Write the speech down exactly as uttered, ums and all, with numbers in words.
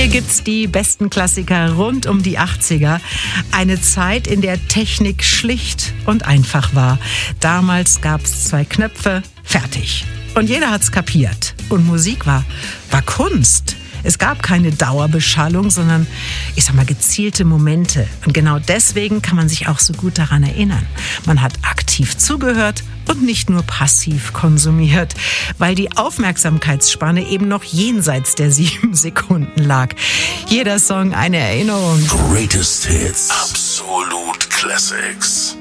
Hier gibt's die besten Klassiker rund um die achtziger. Eine Zeit, in der Technik schlicht und einfach war. Damals gab's zwei Knöpfe, fertig. Und jeder hat's kapiert. Und Musik war, war Kunst. Es gab keine Dauerbeschallung, sondern, ich sag mal, gezielte Momente. Und genau deswegen kann man sich auch so gut daran erinnern. Man hat aktiv zugehört und nicht nur passiv konsumiert, weil die Aufmerksamkeitsspanne eben noch jenseits der sieben Sekunden lag. Jeder Song eine Erinnerung. Greatest Hits. Absolute Classics.